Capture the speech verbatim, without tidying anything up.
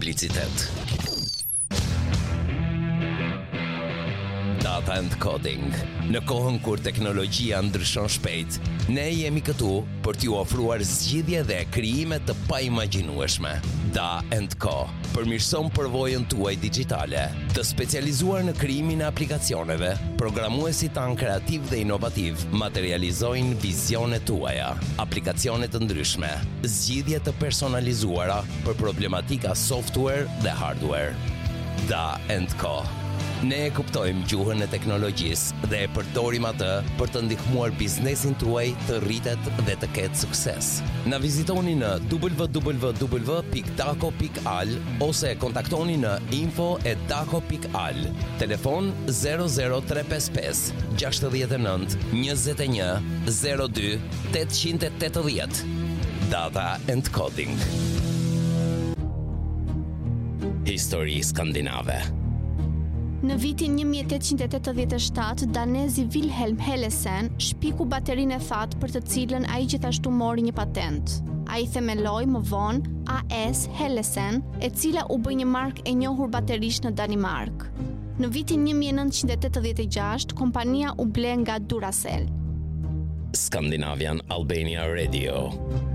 publicitet. Data and Coding. Në kohën kur teknologjia ndryshon shpejt, ne jemi këtu për t'ju ofruar zgjidhje dhe krijime të paimagjinueshme. Da and Co përmirëson përvojën tuaj digjitale, të specializuar në krijimin e aplikacioneve. Programuesit tanë kreativ dhe inovativ materializojnë vizionet tuaja, aplikacione të ndryshme, zgjidhje të personalizuara për problematika software dhe hardware. Da and Co. Ne e kuptojmë gjuhën e teknologjisë dhe e përdorim atë për të ndihmuar biznesin tuaj të rritet dhe të ketë sukses. Na vizitoni në w w w pikë daco pikë al ose kontaktoni në info at daco pikë al. Telefon zero zero tre pesë pesë gjasht e nënt njëzet e një zero dy tetëqind e tetëdhjetë. Data and Coding. Histori skandinave. Në vitin një mijë e tetëqind e tetëdhjetë e shtatë, danezi Wilhelm Hellesen shpiku baterinë e thatë për të cilën ai gjithashtu mori një patent. Ai themeloi më vonë A S Hellesen, e cila u bë një markë e njohur baterish në Danimark. Në vitin një mijë e nëntëqind e tetëdhjetë e gjashtë, kompania u ble nga Duracell. Scandinavian Albania Radio.